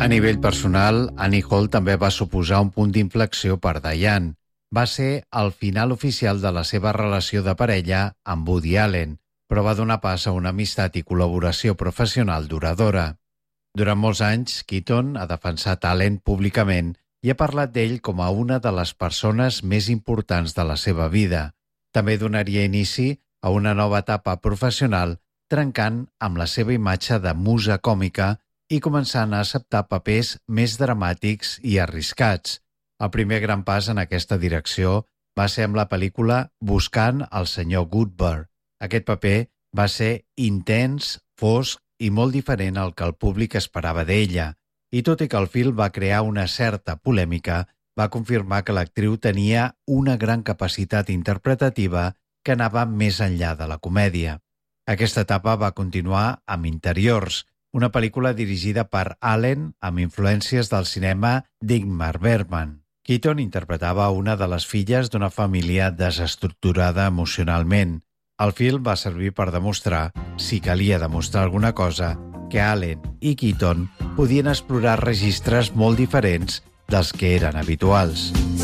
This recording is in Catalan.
A nivell personal, Annie Hall també va suposar un punt d'inflexió per Diane. Va ser el final oficial de la seva relació de parella amb Woody Allen, però va donar pas a una amistat i col·laboració professional duradora. Durant molts anys, Keaton ha defensat Allen públicament i ha parlat d'ell com a una de les persones més importants de la seva vida. També donaria inici a una nova etapa professional, trencant amb la seva imatge de musa còmica i començant a acceptar papers més dramàtics i arriscats. El primer gran pas en aquesta direcció va ser amb la pel·lícula Buscant el senyor Goodbar. Aquest paper va ser intens, fosc i molt diferent al que el públic esperava d'ella, i tot i que el film va crear una certa polèmica, va confirmar que l'actriu tenia una gran capacitat interpretativa que anava més enllà de la comèdia. Aquesta etapa va continuar amb Interiors, una pel·lícula dirigida per Allen amb influències del cinema d'Ingmar Bergman. Keaton interpretava una de les filles d'una família desestructurada emocionalment. El film va servir per demostrar, si calia demostrar alguna cosa, que Allen i Keaton podien explorar registres molt diferents dels que eren habituals.